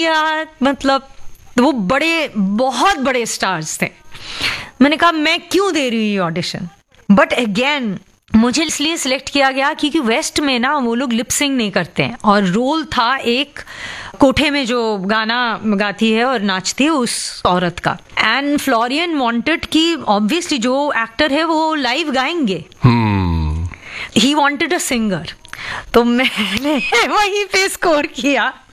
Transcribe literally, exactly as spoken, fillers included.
किया, मतलब वो बड़े बहुत बड़े स्टार्स थे। मैंने कहा मैं क्यों दे रही हूँ ये ऑडिशन, बट अगेन मुझे इसलिए सिलेक्ट किया गया क्योंकि वेस्ट में ना वो लोग लिपसिंग नहीं करते हैं, और रोल था एक कोठे में जो गाना गाती है और नाचती है उस औरत का। एंड फ्लोरियन वांटेड कि ऑब्वियसली जो एक्टर है वो लाइव गाएंगे, ही वांटेड अ सिंगर, तो मैंने वहीं पे स्कोर किया।